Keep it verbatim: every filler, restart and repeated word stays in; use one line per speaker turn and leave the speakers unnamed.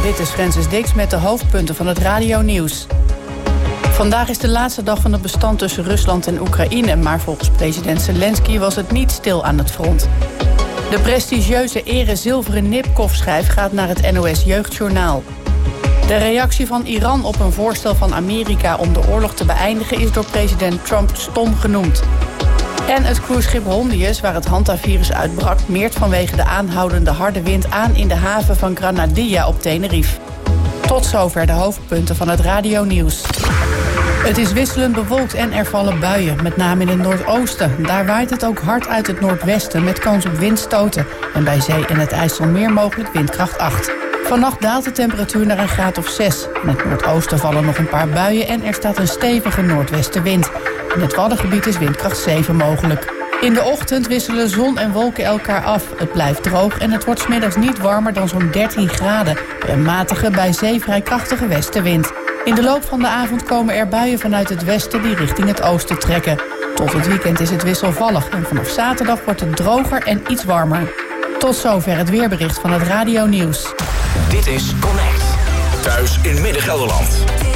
dit is Francis Dix met de hoofdpunten van het radionieuws. Vandaag is de laatste dag van het bestand tussen Rusland en Oekraïne, maar volgens president Zelensky was het niet stil aan het front. De prestigieuze ere zilveren Nipkoff-schijf gaat naar het N O S Jeugdjournaal. De reactie van Iran op een voorstel van Amerika om de oorlog te beëindigen is door president Trump stom genoemd. En het cruiseschip Hondius, waar het Hanta-virus uitbrak, meert vanwege de aanhoudende harde wind aan in de haven van Granadilla op Tenerife. Tot zover de hoofdpunten van het radionieuws. Het is wisselend bewolkt en er vallen buien, met name in het noordoosten. Daar waait het ook hard uit het noordwesten met kans op windstoten. En bij zee en het IJsselmeer mogelijk windkracht acht. Vannacht daalt de temperatuur naar een graad of zes. In het noordoosten vallen nog een paar buien en er staat een stevige noordwestenwind. In het Waddengebied is windkracht zeven mogelijk. In de ochtend wisselen zon en wolken elkaar af. Het blijft droog en het wordt 's middags niet warmer dan zo'n dertien graden. Een matige, bij zee vrij krachtige westenwind. In de loop van de avond komen er buien vanuit het westen die richting het oosten trekken. Tot het weekend is het wisselvallig en vanaf zaterdag wordt het droger en iets warmer. Tot zover het weerbericht van het radionieuws.
Dit is Connect. Thuis in Midden-Gelderland.